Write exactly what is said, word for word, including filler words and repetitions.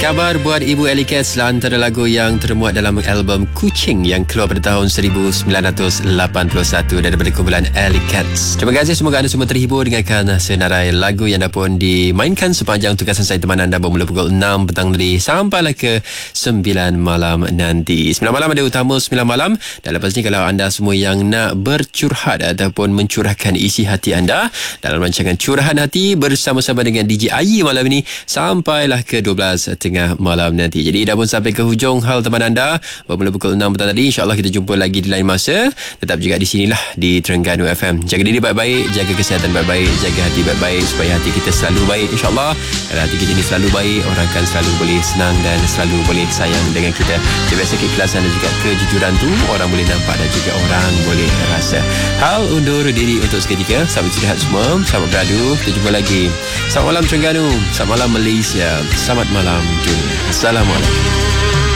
khabar buat Ibu Ellie Cat setelah antara lagu yang termuat dalam album Kucing yang keluar pada tahun seribu sembilan ratus lapan puluh satu daripada kumpulan Ellie Cats. Terima kasih, semoga anda semua terhibur dengarkan senarai lagu yang dah pun dimainkan sepanjang tugasan saya teman anda bermula pukul enam petang tadi sampailah ke sembilan malam nanti. sembilan malam ada utama sembilan malam, dan lepas ni kalau anda semua yang nak bercurhat ataupun mencurahkan isi hati anda dalam rancangan Curahan Hati bersama-sama dengan D J Ayi malam ini sampailah ke dua belas tengah malam nanti. Jadi dah pun sampai ke hujung hal teman anda bermula pukul enam petang tadi. InsyaAllah kita jumpa lagi di lain masa. Tetap juga di sinilah di Terengganu F M. Jaga diri baik-baik, jaga kesihatan baik-baik, jaga hati baik-baik supaya hati kita selalu baik. InsyaAllah kalau hati kita ini selalu baik, orang akan selalu boleh senang dan selalu boleh sayang dengan kita. Biasa keikhlasan dan juga kejujuran tu orang boleh nampak dan juga orang boleh rasa. Hal undur diri untuk seketika. Selamat istirahat semua, selamat beradu. Kita jumpa lagi. Selamat malam Terengganu, selamat malam Malaysia, selamat malam dunia. Assalamualaikum.